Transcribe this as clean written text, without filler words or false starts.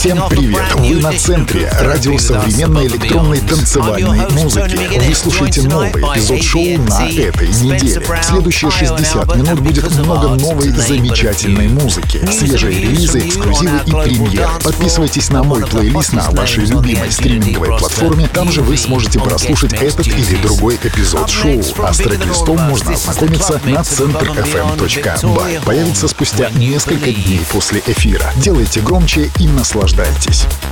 Всем привет! Вы на центре радио современной электронной танцевальной музыки. Вы слушаете новый эпизод шоу на этой неделе. В следующие 60 минут будет много новой замечательной музыки, свежие релизы, эксклюзивы и премьеры. Подписывайтесь на мой плейлист на вашей любимой стриминговой платформе. Там же вы сможете прослушать этот или другой эпизод шоу. А с трек-листом можно ознакомиться на centerfm.by. Появится спустя несколько дней после эфира. Делайте громче и наслаждайтесь.